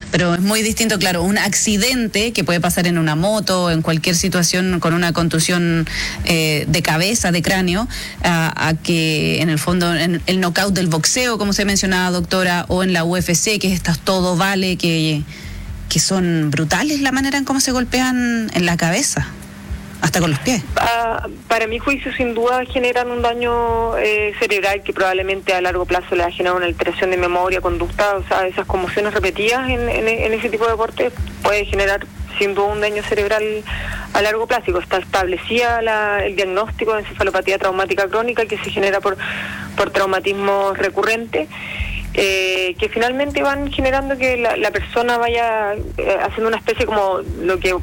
Pero es muy distinto, claro, un accidente que puede pasar en una moto, en cualquier situación con una contusión de cabeza, de cráneo, a que en el fondo en el knockout del boxeo, como se mencionaba, doctora, o en la UFC, que estas todo vale, que son brutales la manera en cómo se golpean en la cabeza, hasta con los pies. Para mi juicio, sin duda generan un daño cerebral que probablemente a largo plazo le va a generar una alteración de memoria, conducta, o sea, esas conmociones repetidas en ese tipo de deporte puede generar sin duda un daño cerebral a largo plazo. Está establecida el diagnóstico de encefalopatía traumática crónica que se genera por traumatismos recurrentes, que finalmente van generando que la persona vaya haciendo una especie como lo que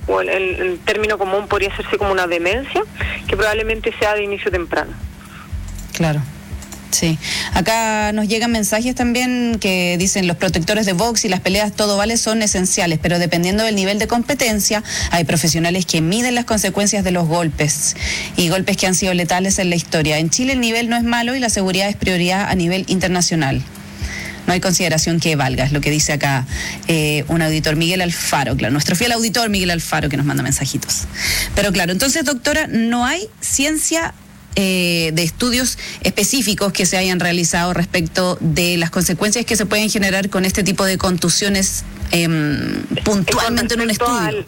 en término común podría hacerse como una demencia, que probablemente sea de inicio temprano. Claro. Sí, acá nos llegan mensajes también que dicen los protectores de box y las peleas todo vale son esenciales, pero dependiendo del nivel de competencia hay profesionales que miden las consecuencias de los golpes y golpes que han sido letales en la historia. En Chile el nivel no es malo y la seguridad es prioridad a nivel internacional. No hay consideración que valga, es lo que dice acá un auditor, Miguel Alfaro, claro, nuestro fiel auditor Miguel Alfaro, que nos manda mensajitos. Pero claro, entonces, doctora, no hay ciencia de estudios específicos que se hayan realizado respecto de las consecuencias que se pueden generar con este tipo de contusiones puntualmente en un estudio.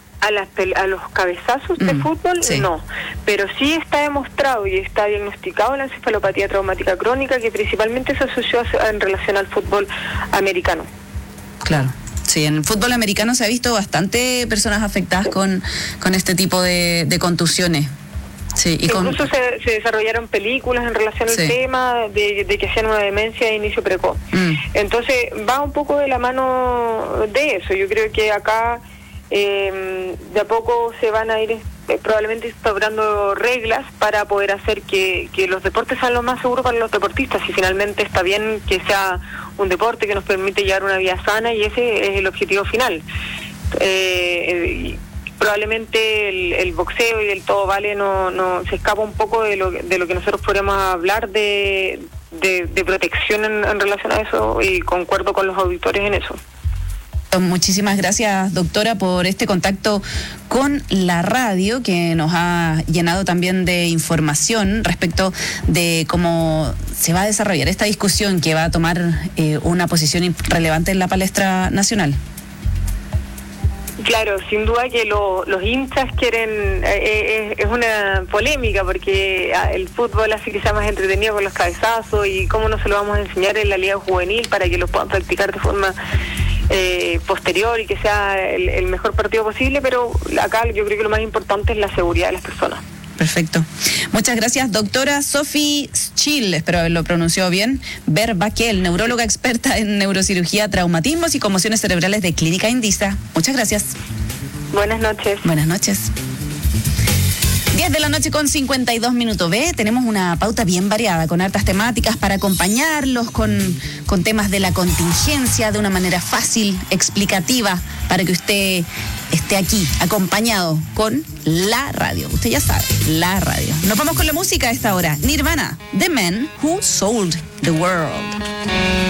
A los cabezazos de fútbol, sí. No, pero sí está demostrado y está diagnosticado la encefalopatía traumática crónica, que principalmente se asoció en relación al fútbol americano. Claro. Sí, en el fútbol americano se ha visto bastante personas afectadas con este tipo de contusiones. Sí, y incluso se desarrollaron películas en relación al tema de que hacían una demencia de inicio precoz. Entonces va un poco de la mano de eso. Yo creo que acá de a poco se van a ir probablemente instaurando reglas para poder hacer que los deportes sean lo más seguros para los deportistas, y finalmente está bien que sea un deporte que nos permite llevar una vida sana, y ese es el objetivo final. Probablemente el boxeo y el todo vale no se escapa un poco de lo que nosotros podemos hablar de protección en relación a eso, y concuerdo con los auditores en eso. Muchísimas gracias, doctora, por este contacto con la radio, que nos ha llenado también de información respecto de cómo se va a desarrollar esta discusión que va a tomar una posición relevante en la palestra nacional. Claro, sin duda que los hinchas quieren, es una polémica, porque el fútbol hace que sea más entretenido con los cabezazos, y cómo no se lo vamos a enseñar en la liga juvenil para que lo puedan practicar de forma posterior y que sea el mejor partido posible, pero acá yo creo que lo más importante es la seguridad de las personas. Perfecto. Muchas gracias, doctora Sophie Schill, espero haberlo pronunciado bien, Verbaquel, neuróloga experta en neurocirugía, traumatismos y conmociones cerebrales de Clínica Indisa. Muchas gracias. Buenas noches. Buenas noches. 10 de la noche con 52 minutos. Tenemos una pauta bien variada, con hartas temáticas para acompañarlos, con temas de la contingencia de una manera fácil, explicativa, para que usted esté aquí, acompañado con la radio. Usted ya sabe, la radio. Nos vamos con la música a esta hora. Nirvana, The Man Who Sold the World.